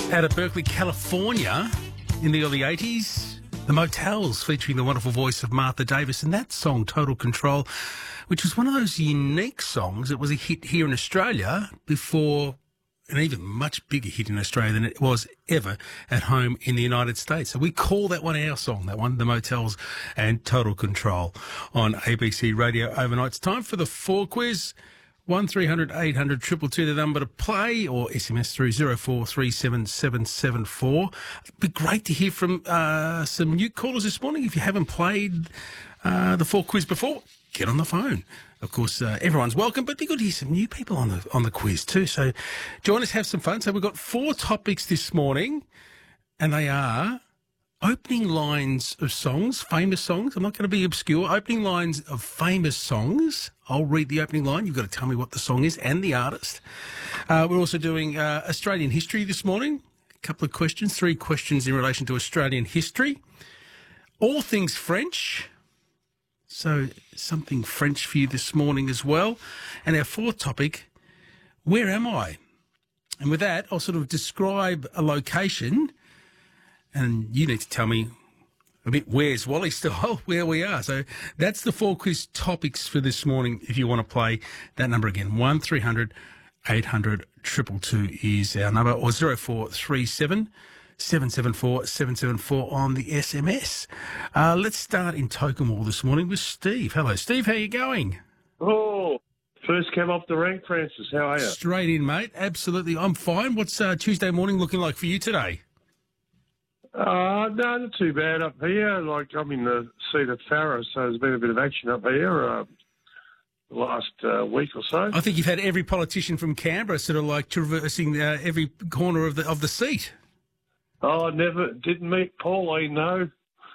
Out of Berkeley, California, in the early 80s, the Motels, featuring the wonderful voice of Martha Davis, and that song, Total Control, which was one of those unique songs that was a hit here in Australia before an even much bigger hit in Australia than it was ever at home in the United States. So we call that one our song, that one, The Motels and Total Control on ABC Radio Overnight. It's time for the 4 quiz. 1300 800 222, the number to play, or SMS through 04377774. It'd be great to hear from some new callers this morning. If you haven't played the 4 quiz before, get on the phone. Of course, everyone's welcome, but it'd be good to hear some new people on the quiz too. So join us, have some fun. So we've got 4 topics this morning, and they are opening lines of songs, famous songs. I'm not going to be obscure. Opening lines of famous songs. I'll read the opening line. You've got to tell me what the song is and the artist. We're also doing Australian history this morning. A couple of questions, 3 questions in relation to Australian history. All things French. So something French for you this morning as well. And our 4th topic, where am I? And with that, I'll sort of describe a location, and you need to tell me a bit Where's Wally style where we are. So that's the 4 quiz topics for this morning. If you want to play that number again, 1300 800 222 is our number, or 0437 774 774 on the SMS. Let's start in Tokemore this morning with Steve. Hello, Steve. How you going? Oh, first came off the rank, Francis. How are you? Straight in, mate. Absolutely. I'm fine. What's Tuesday morning looking like for you today? No, not too bad up here. Like, I'm in the seat of Farrer, so there's been a bit of action up here the last week or so. I think you've had every politician from Canberra sort of like traversing every corner of the seat. Oh, I didn't meet Pauline, no.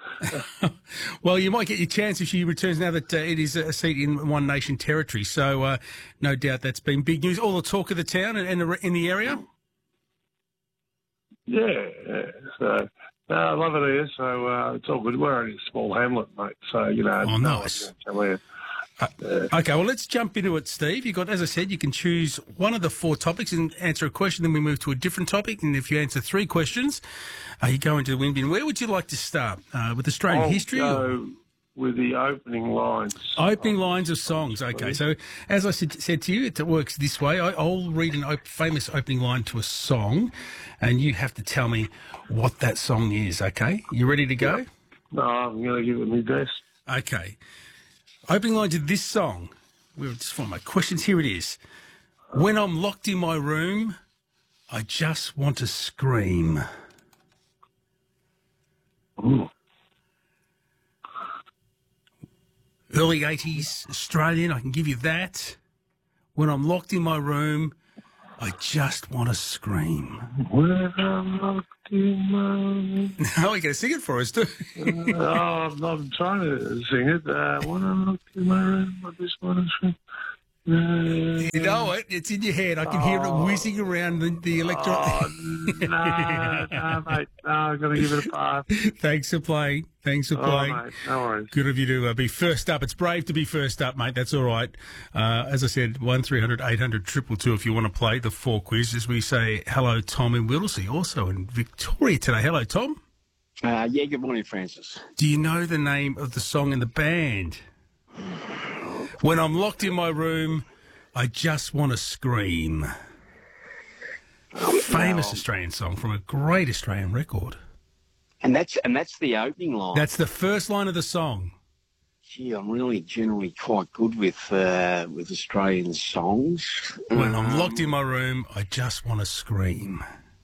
Well, you might get your chance if she returns now that it is a seat in One Nation territory. So no doubt that's been big news. All the talk of the town and in the area? Yeah. So, I love it here, so it's all good. We're only a small hamlet, mate, so, you know. Oh, nice. Okay, well, let's jump into it, Steve. You got, as I said, you can choose one of the 4 topics and answer a question, then we move to a different topic. And if you answer 3 questions, you go into the win bin. Where would you like to start? With Australian history? Go with the opening lines. Opening lines of songs. Okay, so as I said to you, it works this way. I'll read a famous opening line to a song, and you have to tell me what that song is, okay? You ready to go? Yep. No, I'm going to give it my best. Okay. Opening line to this song. We'll just find my questions. Here it is. When I'm locked in my room, I just want to scream. Ooh. Early 80s Australian, I can give you that. When I'm locked in my room, I just want to scream. When I'm locked in my room. Oh, you got to sing it for us, too. I'm trying to sing it. When I'm locked in my room, I just want to scream. You know it. It's in your head. I can hear it whizzing around the electronic. No, mate. No, I've got to give it a pass. Thanks for playing. Mate. No worries. Good of you to be first up. It's brave to be first up, mate. That's all right. As I said, 1300 800 222 if you want to play the 4 quiz. As we say, hello, Tom in Whittlesea, also in Victoria today. Hello, Tom. Yeah, good morning, Francis. Do you know the name of the song and the band? When I'm locked in my room, I just want to scream. Famous Australian song from a great Australian record. And that's the opening line. That's the first line of the song. Gee, I'm really generally quite good with Australian songs. When I'm locked in my room, I just want to scream.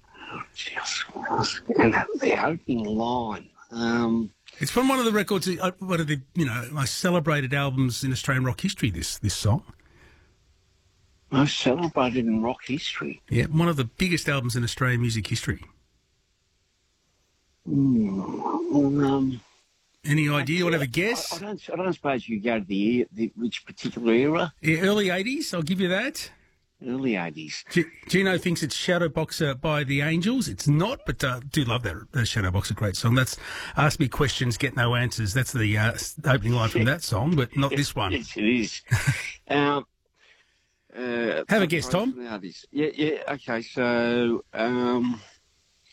And the opening line. It's from one of the records, one of the most celebrated albums in Australian rock history. This song. Most celebrated in rock history. Yeah, one of the biggest albums in Australian music history. Any idea? You want to have a guess? I don't suppose you go to the which particular era? Yeah, early 80s, I'll give you that. Early 80s. Gino thinks it's Shadowboxer by the Angels. It's not, but do love that Shadowboxer, great song. That's Ask Me Questions, Get No Answers. That's the opening line from that song, but not this one. Yes, it is. Have a guess, Tom. Yeah, okay, so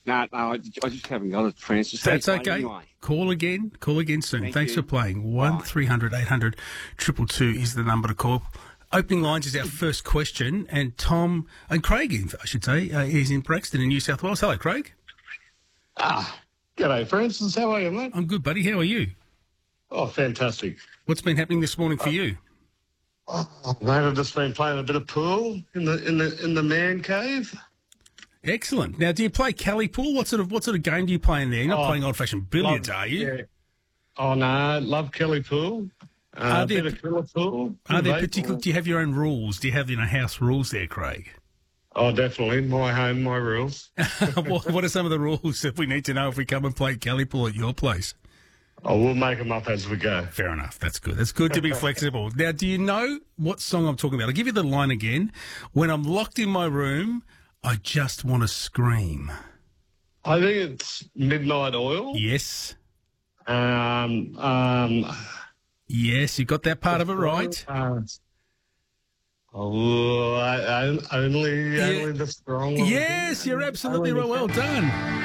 No, I just haven't got it, Francis. That's Thanks, mate, okay. anyway. Call again soon. Thanks you. for playing. Bye. 1300 800 222 is the number to call. Opening lines is our first question, and Tom and Craig, I should say, is in Braxton in New South Wales. Hello, Craig. G'day, Francis. How are you, mate? I'm good, buddy. How are you? Oh, fantastic. What's been happening this morning for you? Mate, I've just been playing a bit of pool in the man cave. Excellent. Now, do you play Cali pool? What sort of game do you play in there? You're not playing old-fashioned billiards, are you? Yeah. Oh, no, love Kelly pool. Are there- bit of killer pool. Are there Vape particular? pool. Do you have your own rules? Do you have house rules there, Craig? Oh, definitely. My home, my rules. What are some of the rules that we need to know if we come and play Cali pool at your place? Oh, we'll make them up as we go. Fair enough. That's good. That's good to be flexible. Now, do you know what song I'm talking about? I'll give you the line again. When I'm locked in my room, I just want to scream. I think it's Midnight Oil. Yes. Yes, you got that part of it right. Only the strong. Yes, you're absolutely right. Well done.